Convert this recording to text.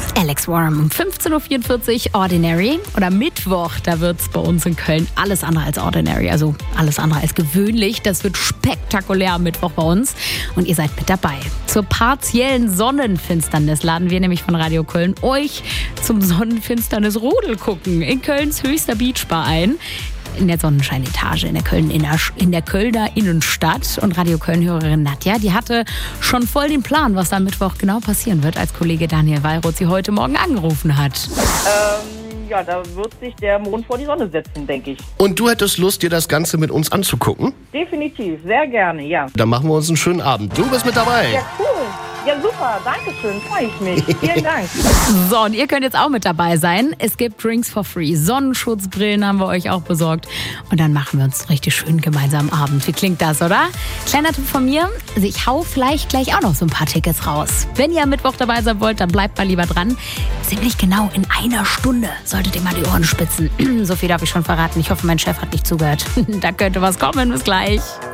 Alex Warm um 15.44 Uhr, Ordinary. Oder Mittwoch, da wird es bei uns in Köln alles andere als Ordinary, also alles andere als gewöhnlich. Das wird spektakulär am Mittwoch bei uns und ihr seid mit dabei. Zur partiellen Sonnenfinsternis laden wir nämlich von Radio Köln euch zum Sonnenfinsternis-Rudel gucken in Kölns höchster Beachbar ein. In der Sonnenscheinetage in der Kölner Innenstadt. Und Radio Köln-Hörerin Nadja, die hatte schon voll den Plan, was da am Mittwoch genau passieren wird, als Kollege Daniel Wallroth sie heute Morgen angerufen hat. Ja, da wird sich der Mond vor die Sonne setzen, denke ich. Und du hättest Lust, dir das Ganze mit uns anzugucken? Definitiv, sehr gerne, ja. Dann machen wir uns einen schönen Abend. Du bist mit dabei. Ja, cool. Ja, super. Dankeschön. Freue ich mich. Vielen Dank. So, und ihr könnt jetzt auch mit dabei sein. Es gibt Drinks for free. Sonnenschutzbrillen haben wir euch auch besorgt. Und dann machen wir uns einen richtig schönen gemeinsamen Abend. Wie klingt das, oder? Kleiner Tipp von mir. Also ich hau vielleicht gleich auch noch so ein paar Tickets raus. Wenn ihr am Mittwoch dabei sein wollt, dann bleibt mal lieber dran. Ziemlich genau in einer Stunde solltet ihr mal die Ohren spitzen. So viel darf ich schon verraten. Ich hoffe, mein Chef hat nicht zugehört. Da könnte was kommen. Bis gleich.